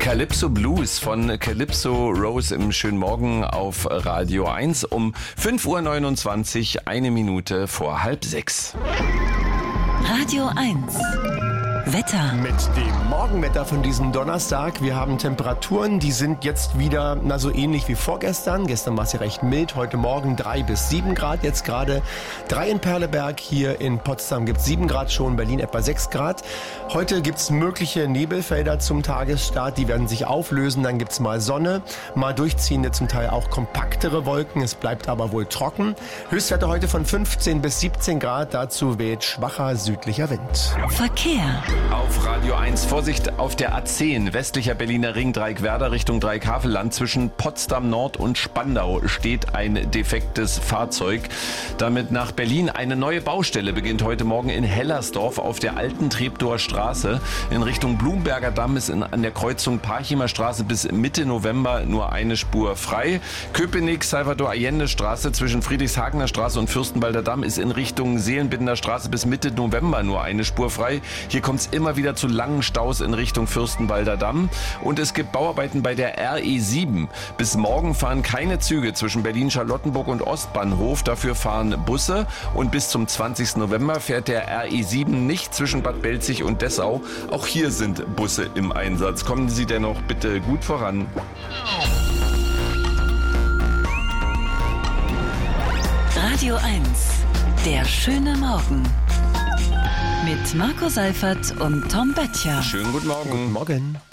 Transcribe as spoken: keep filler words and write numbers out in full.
Calypso Blues von Calypso Rose im schönen Morgen auf Radio eins um fünf Uhr neunundzwanzig, eine Minute vor halb sechs. Radio eins. Wetter. Mit dem Morgenwetter von diesem Donnerstag. Wir haben Temperaturen, die sind jetzt wieder na so ähnlich wie vorgestern. Gestern war es ja recht mild. Heute Morgen drei bis sieben Grad. Jetzt gerade drei in Perleberg. Hier in Potsdam gibt es sieben Grad schon. Berlin etwa sechs Grad. Heute gibt es mögliche Nebelfelder zum Tagesstart. Die werden sich auflösen. Dann gibt es mal Sonne, mal durchziehende, zum Teil auch kompaktere Wolken. Es bleibt aber wohl trocken. Höchstwerte heute von fünfzehn bis siebzehn Grad. Dazu weht schwacher südlicher Wind. Verkehr. Auf Radio eins, Vorsicht auf der A zehn, westlicher Berliner Ring, Dreieckwerder Richtung Dreieckhavelland. Zwischen Potsdam Nord und Spandau steht ein defektes Fahrzeug. Damit nach Berlin. Eine neue Baustelle beginnt heute Morgen in Hellersdorf auf der alten Treptower Straße. In Richtung Blumberger Damm ist in, an der Kreuzung Parchimer Straße bis Mitte November nur eine Spur frei. Köpenick, Salvador Allende Straße zwischen Friedrichshagener Straße und Fürstenwalder Damm ist in Richtung Seelenbindener Straße bis Mitte November nur eine Spur frei. Hier kommt es immer wieder zu langen Staus in Richtung Fürstenwalder Damm. Und es gibt Bauarbeiten bei der R E sieben. Bis morgen fahren keine Züge zwischen Berlin-Charlottenburg und Ostbahnhof. Dafür fahren Busse. Und bis zum zwanzigsten November fährt der R E sieben nicht zwischen Bad Belzig und Dessau. Auch hier sind Busse im Einsatz. Kommen Sie dennoch bitte gut voran. Radio eins. Der schöne Morgen. Mit Marco Seifert und Tom Böttcher. Schönen guten Morgen. Guten Morgen.